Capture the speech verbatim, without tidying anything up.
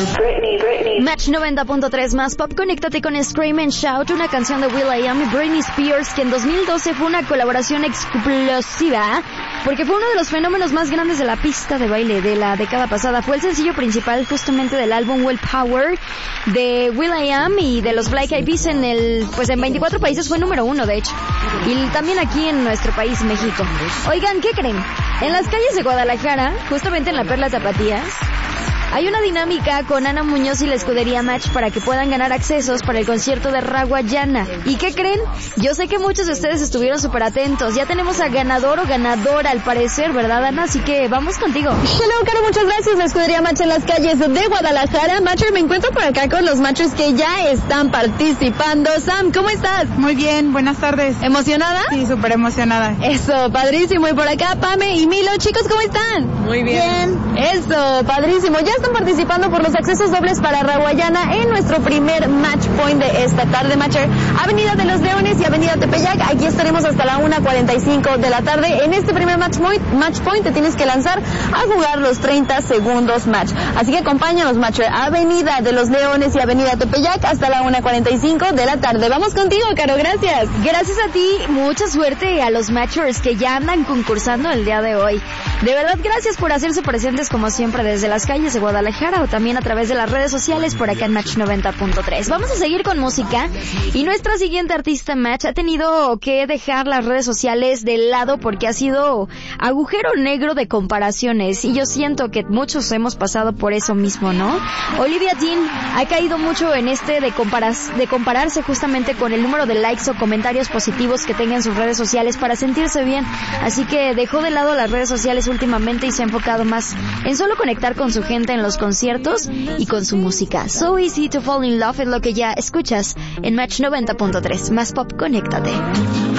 Britney, Britney. Match noventa punto tres más pop, conéctate con Scream and Shout, una canción de will.i.am y Britney Spears que en dos mil doce fue una colaboración explosiva porque fue uno de los fenómenos más grandes de la pista de baile de la década pasada. Fue el sencillo principal justamente del álbum Willpower de will.i.am y de los Black Eyed Peas en el, pues en veinticuatro países fue número uno de hecho. Y también aquí en nuestro país, México. Oigan, ¿qué creen? En las calles de Guadalajara, justamente en la Perla Tapatías, hay una dinámica con Ana Muñoz y la escudería Match para que puedan ganar accesos para el concierto de Raguayana. ¿Y qué creen? Yo sé que muchos de ustedes estuvieron súper atentos. Ya tenemos a ganador o ganadora al parecer, ¿verdad, Ana? Así que vamos contigo. Hello, Caro, muchas gracias. La escudería Match en las calles de Guadalajara. Matcher, me encuentro por acá con los Matchers que ya están participando. Sam, ¿cómo estás? Muy bien, buenas tardes. ¿Emocionada? Sí, súper emocionada. Eso, padrísimo. Y por acá, Pame y Milo. Chicos, ¿cómo están? Muy bien. Bien. Eso, padrísimo. Ya están participando por los accesos dobles para Raguayana en nuestro primer match point de esta tarde, Matcher. Avenida de los Leones y Avenida Tepeyac. Aquí estaremos hasta la una cuarenta y cinco de la tarde. En este primer match point, match point te tienes que lanzar a jugar los treinta segundos match. Así que acompáñanos, Matcher. Avenida de los Leones y Avenida Tepeyac hasta la una cuarenta y cinco de la tarde. Vamos contigo, Caro. Gracias. Gracias a ti. Mucha suerte a los Matchers que ya andan concursando el día de hoy. De verdad, gracias por hacerse presentes como siempre desde las calles de Guadalajara o también a través de las redes sociales por acá en Match noventa punto tres. Vamos a seguir con música y nuestra siguiente artista Match ha tenido que dejar las redes sociales de lado porque ha sido agujero negro de comparaciones y yo siento que muchos hemos pasado por eso mismo, ¿no? Olivia Dean ha caído mucho en este de, comparas, de compararse justamente con el número de likes o comentarios positivos que tenga en sus redes sociales para sentirse bien, así que dejó de lado las redes sociales últimamente y se ha enfocado más en solo conectar con su gente en los conciertos y con su música. So Easy to Fall in Love es lo que ya escuchas en Match noventa punto tres. Más pop, conéctate.